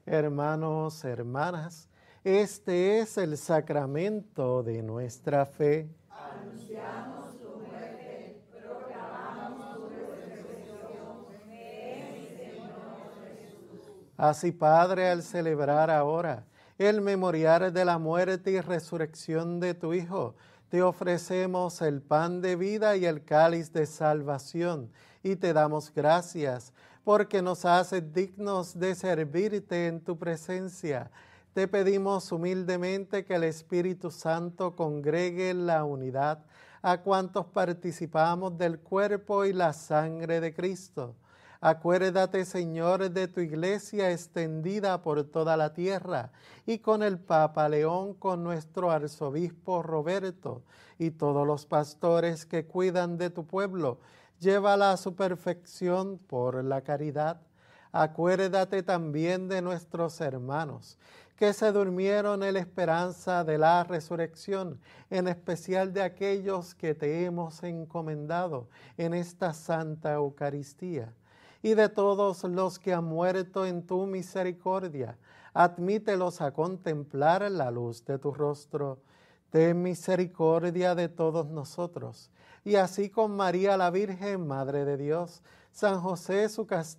Hermanos, hermanas, este es el sacramento de nuestra fe. Anunciamos tu muerte, proclamamos tu resurrección. Ven, Señor Jesús. Así, Padre, al celebrar ahora el memorial de la muerte y resurrección de tu Hijo, te ofrecemos el pan de vida y el cáliz de salvación, y te damos gracias porque nos haces dignos de servirte en tu presencia. Te pedimos humildemente que el Espíritu Santo congregue en la unidad a cuantos participamos del cuerpo y la sangre de Cristo. Acuérdate, Señor, de tu iglesia extendida por toda la tierra, y con el Papa León, con nuestro arzobispo Roberto, y todos los pastores que cuidan de tu pueblo. Llévala a su perfección por la caridad. Acuérdate también de nuestros hermanos que se durmieron en la esperanza de la resurrección, en especial de aquellos que te hemos encomendado en esta Santa Eucaristía, y de todos los que han muerto en tu misericordia. Admítelos a contemplar la luz de tu rostro. Ten misericordia de todos nosotros, y así con María la Virgen, Madre de Dios, San José su